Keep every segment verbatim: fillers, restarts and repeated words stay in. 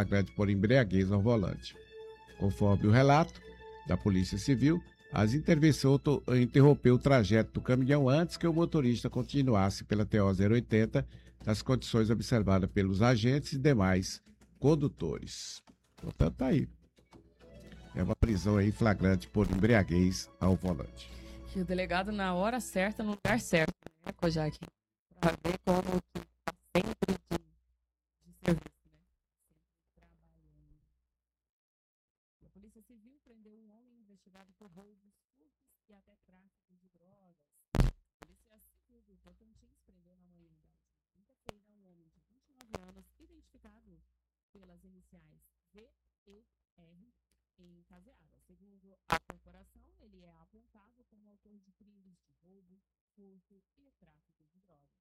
flagrante por embriaguez ao volante. Conforme o relato da Polícia Civil, as intervenções interrompeu o trajeto do caminhão antes que o motorista continuasse pela T O zero oitenta nas condições observadas pelos agentes e demais condutores. Portanto, tá aí. É uma prisão aí flagrante por embriaguez ao volante. E o delegado na hora certa, no lugar certo, né, Kojak? Para ver como que está sempre de, de serviço, né? Sempre trabalhando. A Polícia Civil prendeu um homem investigado por roubos, furtos e até tráfico de drogas. A Polícia Civil do Tocantins prendeu na manhã da quinta-feira um homem de vinte e nove anos, identificado pelas iniciais V E R, em Caseara. Segundo a corporação, ele é apontado como autor de crimes de roubo, furto e tráfico de drogas.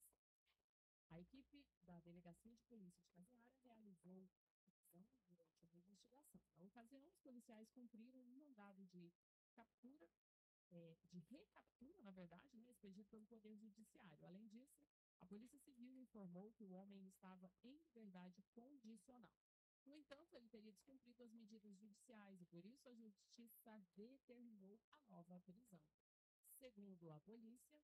A equipe da Delegacia de Polícia de Caseara realizou a prisão durante a investigação. Na ocasião, os policiais cumpriram um mandado de captura, é, de recaptura, na verdade, né, expedido pelo Poder Judiciário. Além disso, a Polícia Civil informou que o homem estava em liberdade condicional. No entanto, ele teria descumprido as medidas judiciais e, por isso, a Justiça determinou a nova prisão. Segundo a polícia,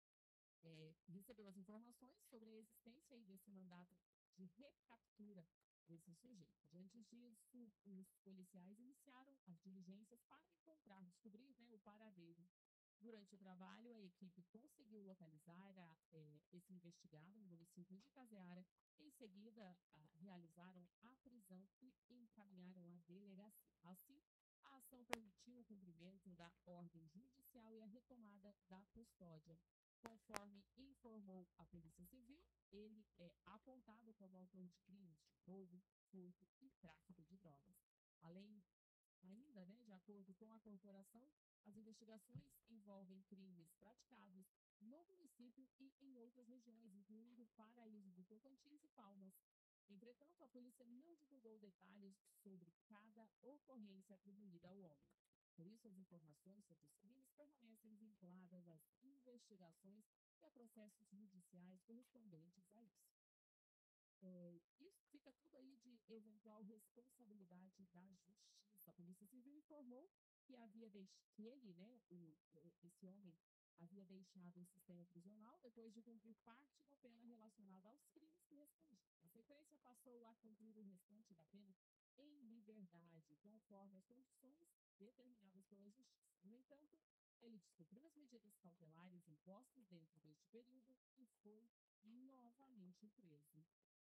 é, recebeu as informações sobre a existência aí desse mandato de recaptura desse sujeito. Diante disso, os policiais iniciaram as diligências para encontrar, descobrir, né, o paradeiro. Durante o trabalho, a equipe conseguiu localizar a, é, esse investigado no município de Caseara. Em seguida, a, realizaram a prisão e encaminharam a delegacia. Assim, a ação permitiu o cumprimento da ordem judicial e a retomada da custódia. Conforme informou a Polícia Civil, ele é apontado como autor de crimes de roubo, furto e tráfico de drogas. Além Ainda, né, de acordo com a corporação, as investigações envolvem crimes praticados no município e em outras regiões, incluindo Paraíso do Tocantins e Palmas. Entretanto, a polícia não divulgou detalhes sobre cada ocorrência atribuída ao homem. Por isso, as informações sobre os crimes permanecem vinculadas às investigações e a processos judiciais correspondentes a isso. É, isso fica tudo aí de eventual responsabilidade da Justiça. A Polícia Civil informou que havia deix... que ele, né, o, esse homem, havia deixado o sistema prisional depois de cumprir parte da pena relacionada aos crimes que respondia. Na sequência, passou a cumprir o restante da pena em liberdade, conforme as condições determinadas pela Justiça. No entanto, ele descumpriu as medidas cautelares impostas dentro deste período e foi novamente preso.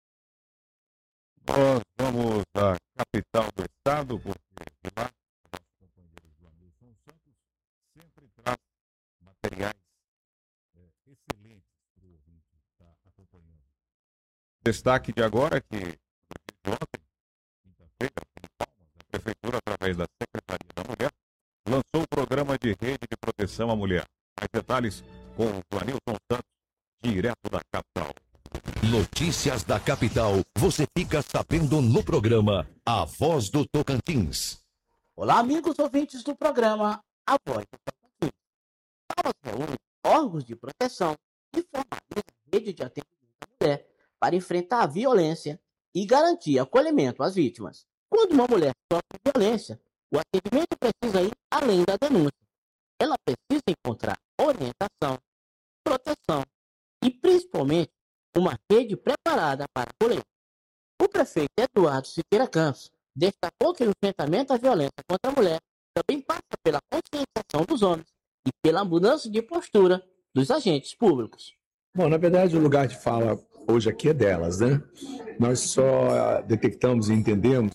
Nós vamos à capital do estado, porque de lá, nossos companheiros do Anderson Santos sempre traz materiais é, excelentes para o ouvinte estar acompanhando. Destaque de agora é que, no dia de ontem, quinta-feira, em Palmas, a Prefeitura, através da Secretaria da Mulher, lançou o programa de rede de proteção à mulher. Mais detalhes com o Planilton Santos, direto da capital. Notícias da capital, você fica sabendo no programa A Voz do Tocantins. Olá, amigos ouvintes do programa A Voz do Tocantins. Palmas reúne órgãos de proteção e formaliza a rede de atendimento à mulher para enfrentar a violência e garantir acolhimento às vítimas. Quando uma mulher sofre violência, o atendimento precisa ir além da denúncia. Ela precisa encontrar orientação, proteção e, principalmente, uma rede preparada para acolher. O prefeito Eduardo Siqueira Campos destacou que o enfrentamento à violência contra a mulher também passa pela conscientização dos homens e pela mudança de postura dos agentes públicos. Bom, na verdade, o lugar de fala hoje aqui é delas, né? Nós só detectamos e entendemos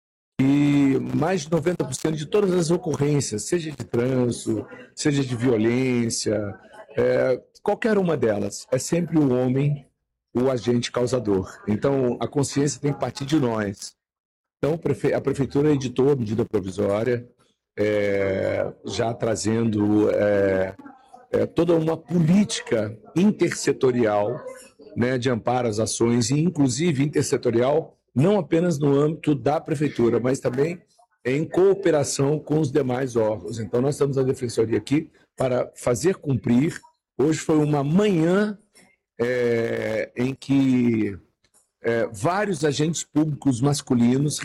que mais de noventa por cento de todas as ocorrências, seja de trânsito, seja de violência, é, qualquer uma delas, é sempre o homem o agente causador. Então, a consciência tem que partir de nós. Então, a Prefeitura editou a medida provisória, é, já trazendo é, é, toda uma política intersetorial, né, de amparo às ações, e inclusive intersetorial, não apenas no âmbito da Prefeitura, mas também em cooperação com os demais órgãos. Então, nós estamos a Defensoria aqui para fazer cumprir. Hoje foi uma manhã É, em que é, vários agentes públicos masculinos